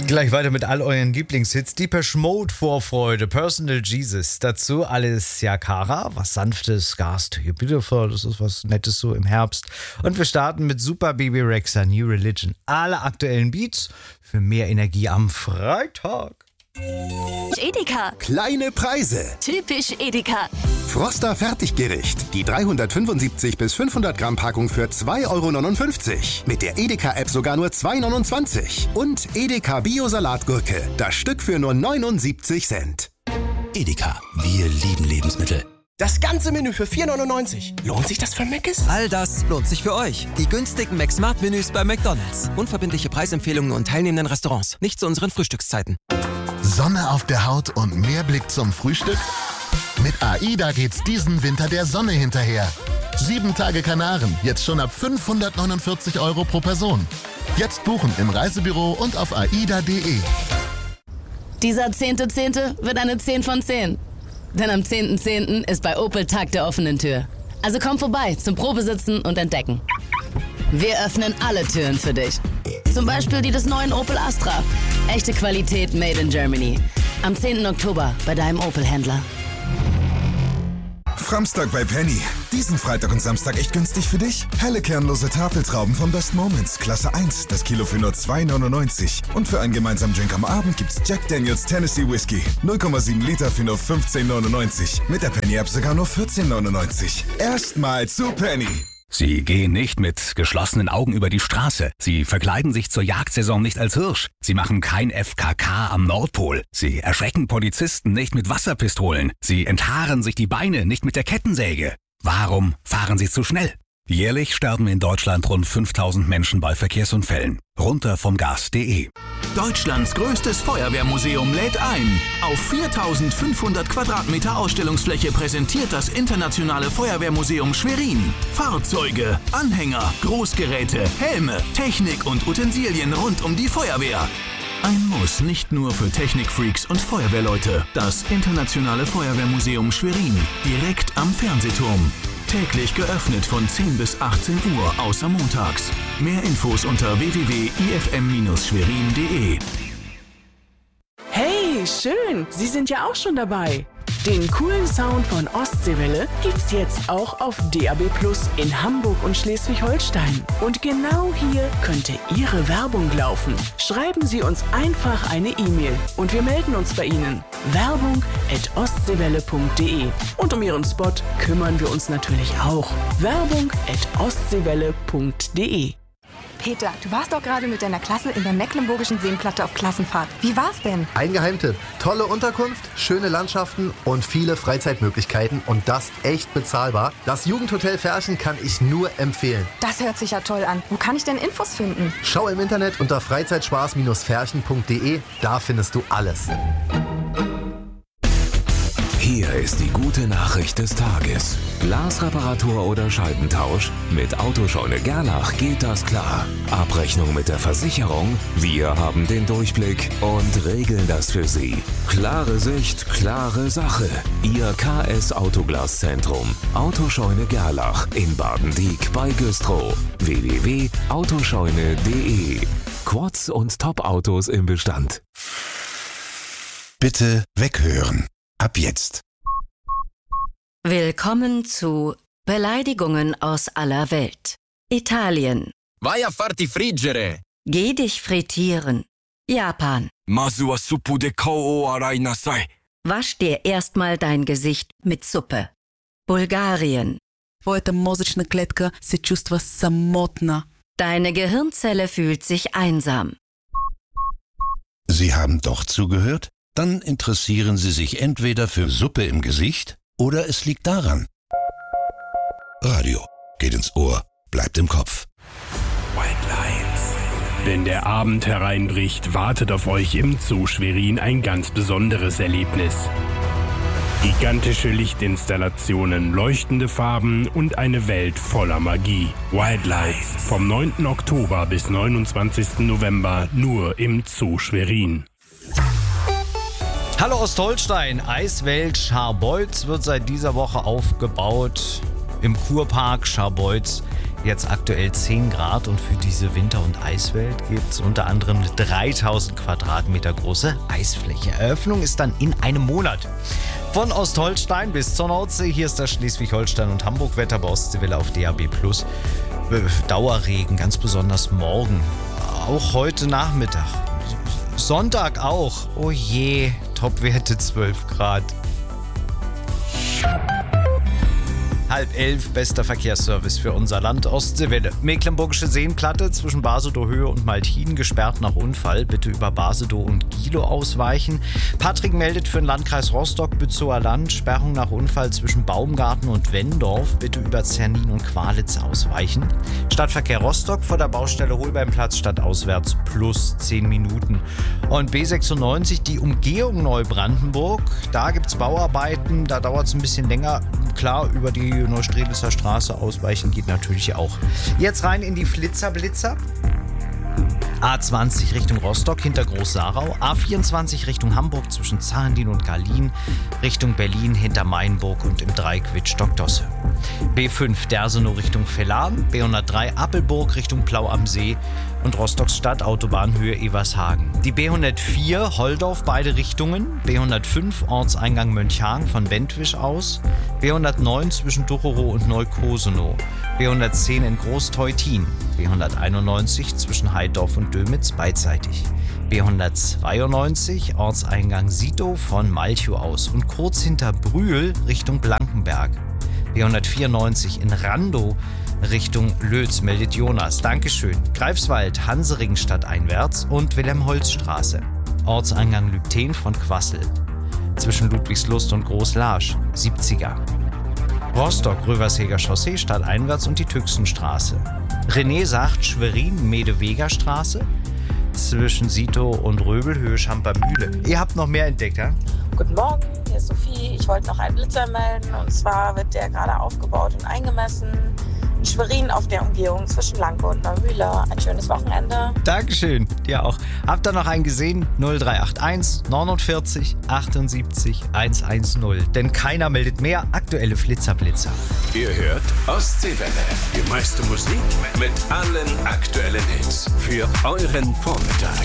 Gleich weiter mit all euren Lieblingshits. Depeche Mode, Vorfreude, Personal Jesus. Dazu Alessia Cara, was Sanftes, Gast, Beautiful, das ist was Nettes so im Herbst. Und wir starten mit Super Baby Rexha, New Religion. Alle aktuellen Beats für mehr Energie am Freitag. Edeka. Kleine Preise. Typisch Edeka. Froster Fertiggericht. Die 375 bis 500 Gramm Packung für 2,59 €. Mit der Edeka-App sogar nur 2,29 €. Und Edeka Bio-Salatgurke. Das Stück für nur 79 Cent. Edeka, wir lieben Lebensmittel. Das ganze Menü für 4,99 €. Lohnt sich das für Mc's? All das lohnt sich für euch. Die günstigen McSmart-Menüs bei McDonald's. Unverbindliche Preisempfehlungen und teilnehmenden Restaurants. Nicht zu unseren Frühstückszeiten. Sonne auf der Haut und mehr Blick zum Frühstück? Mit AIDA geht's diesen Winter der Sonne hinterher. 7 Tage Kanaren, jetzt schon ab 549 € pro Person. Jetzt buchen im Reisebüro und auf aida.de. Dieser 10.10. wird eine 10 von 10. Denn am 10.10. ist bei Opel Tag der offenen Tür. Also komm vorbei zum Probesitzen und Entdecken. Wir öffnen alle Türen für dich. Zum Beispiel die des neuen Opel Astra. Echte Qualität made in Germany. Am 10. Oktober bei deinem Opel-Händler. Framstag bei Penny. Diesen Freitag und Samstag echt günstig für dich? Helle kernlose Tafeltrauben von Best Moments, Klasse 1, das Kilo für nur 2,99 €. Und für einen gemeinsamen Drink am Abend gibt's Jack Daniels Tennessee Whiskey. 0,7 Liter für nur 15,99 €. Mit der Penny-App sogar nur 14,99 €. Erstmal zu Penny. Sie gehen nicht mit geschlossenen Augen über die Straße. Sie verkleiden sich zur Jagdsaison nicht als Hirsch. Sie machen kein FKK am Nordpol. Sie erschrecken Polizisten nicht mit Wasserpistolen. Sie enthaaren sich die Beine nicht mit der Kettensäge. Warum fahren Sie zu schnell? Jährlich sterben in Deutschland rund 5000 Menschen bei Verkehrsunfällen. Runter vom Gas.de. Deutschlands größtes Feuerwehrmuseum lädt ein. Auf 4500 Quadratmeter Ausstellungsfläche präsentiert das Internationale Feuerwehrmuseum Schwerin Fahrzeuge, Anhänger, Großgeräte, Helme, Technik und Utensilien rund um die Feuerwehr. Ein Muss nicht nur für Technikfreaks und Feuerwehrleute. Das Internationale Feuerwehrmuseum Schwerin, direkt am Fernsehturm. Täglich geöffnet von 10 bis 18 Uhr, außer montags. Mehr Infos unter www.ifm-schwerin.de. Hey, schön! Sie sind ja auch schon dabei. Den coolen Sound von Ostseewelle gibt's jetzt auch auf DAB+ in Hamburg und Schleswig-Holstein. Und genau hier könnte Ihre Werbung laufen. Schreiben Sie uns einfach eine E-Mail und wir melden uns bei Ihnen. Werbung@ostseewelle.de. Und um Ihren Spot kümmern wir uns natürlich auch. Werbung@ostseewelle.de. Peter, du warst doch gerade mit deiner Klasse in der Mecklenburgischen Seenplatte auf Klassenfahrt. Wie war's denn? Ein Geheimtipp. Tolle Unterkunft, schöne Landschaften und viele Freizeitmöglichkeiten und das echt bezahlbar. Das Jugendhotel Ferchen kann ich nur empfehlen. Das hört sich ja toll an. Wo kann ich denn Infos finden? Schau im Internet unter freizeitspaß-ferchen.de. Da findest du alles. Hier ist die gute Nachricht des Tages. Glasreparatur oder Scheibentausch? Mit Autoscheune Gerlach geht das klar. Abrechnung mit der Versicherung? Wir haben den Durchblick und regeln das für Sie. Klare Sicht, klare Sache. Ihr KS Autoglaszentrum. Autoscheune Gerlach in Badendiek bei Güstrow. www.autoscheune.de. Quads und Top-Autos im Bestand. Bitte weghören. Ab jetzt. Willkommen zu Beleidigungen aus aller Welt. Italien. Vai a farti friggere. Geh dich frittieren. Japan. Masu wa suppu de kou o arai nasai. Wasch dir erstmal dein Gesicht mit Suppe. Bulgarien. Твоята мозъчна клетка се чувства самотна. Deine Gehirnzelle fühlt sich einsam. Sie haben doch zugehört? Dann interessieren Sie sich entweder für Suppe im Gesicht oder es liegt daran. Radio geht ins Ohr, bleibt im Kopf. White Lights. Wenn der Abend hereinbricht, wartet auf euch im Zoo Schwerin ein ganz besonderes Erlebnis. Gigantische Lichtinstallationen, leuchtende Farben und eine Welt voller Magie. White Lights. Vom 9. Oktober bis 29. November nur im Zoo Schwerin. Hallo Ostholstein, Eiswelt Scharbeutz wird seit dieser Woche aufgebaut im Kurpark Scharbeutz jetzt aktuell 10 Grad und für diese Winter- und Eiswelt gibt es unter anderem eine 3000 Quadratmeter große Eisfläche. Eröffnung ist dann in einem Monat. Von Ostholstein bis zur Nordsee, hier ist das Schleswig-Holstein und Hamburg-Wetter bei Ostseewelle auf DAB+. Dauerregen, ganz besonders morgen. Auch heute Nachmittag. Sonntag auch. Oh je, Topwerte 12 Grad. 10:30, bester Verkehrsservice für unser Land. Ostseewelle. Mecklenburgische Seenplatte zwischen Basedow-Höhe und Maltin gesperrt nach Unfall. Bitte über Basedow und Gielo ausweichen. Patrick meldet für den Landkreis Rostock-Bützower Land Sperrung nach Unfall zwischen Baumgarten und Wendorf. Bitte über Zernin und Qualitz ausweichen. Stadtverkehr Rostock vor der Baustelle Holbeinplatz stadtauswärts plus 10 Minuten. Und B96, die Umgehung Neubrandenburg. Da gibt es Bauarbeiten, da dauert es ein bisschen länger. Klar, über die Neustrelitzer Straße ausweichen geht natürlich auch. Jetzt rein in die Flitzer-Blitzer. A20 Richtung Rostock hinter Groß-Sarau, A24 Richtung Hamburg zwischen Zaandien und Garlin, Richtung Berlin hinter Mainburg und im Dreieck Wittstock-Dosse. B5 Dersenow Richtung Vellan, B103 Appelburg Richtung Plau am See und Rostocks Stadt Autobahnhöhe Evershagen. Die B104 Holdorf beide Richtungen, B105 Ortseingang Mönchhagen von Bentwisch aus, B109 zwischen Ducherow und Neukosenow, B110 in Großteutin, B191 zwischen Heidorf und Dömitz beidseitig, B192 Ortseingang Sitow von Malchow aus und kurz hinter Brühl Richtung Blankenberg. B194 in Randow Richtung Lötz, meldet Jonas. Dankeschön. Greifswald, Hansering stadteinwärts und Wilhelm-Holz-Straße. Ortseingang Lübten von Quassel. Zwischen Ludwigslust und Groß-Laasch, 70er. Rostock, Röversheger Chaussee stadteinwärts und die Tüxenstraße. René sagt Schwerin, Medeweger Straße. Zwischen Sitow und Röbelhöhe Schampermühle. Ihr habt noch mehr entdeckt, ja? Guten Morgen, hier ist Sophie. Ich wollte noch einen Blitzer melden. Und zwar wird der gerade aufgebaut und eingemessen. In Schwerin auf der Umgehung zwischen Lanke und Neumühle. Ein schönes Wochenende. Dankeschön, dir auch. Habt ihr noch einen gesehen? 0381 49 78 110. Denn keiner meldet mehr aktuelle Flitzer-Blitzer. Ihr hört Ostseewelle. Die meiste Musik mit allen aktuellen Hits. Für euren Vormittag.